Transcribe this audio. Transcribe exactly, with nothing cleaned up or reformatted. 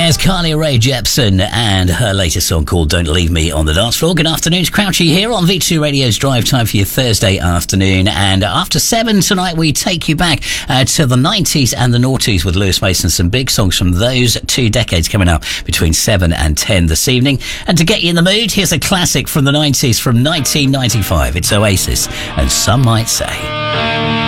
There's Carly Rae Jepsen and her latest song called Don't Leave Me on the Dance Floor. Good afternoon, it's Crouchy here on V two Radio's Drive Time for your Thursday afternoon. And after seven tonight, we take you back uh, to the nineties and the noughties with Lewis Mason. Some big songs from those two decades coming up between seven and ten this evening. And to get you in the mood, here's a classic from the nineties from nineteen ninety-five. It's Oasis and Some Might Say.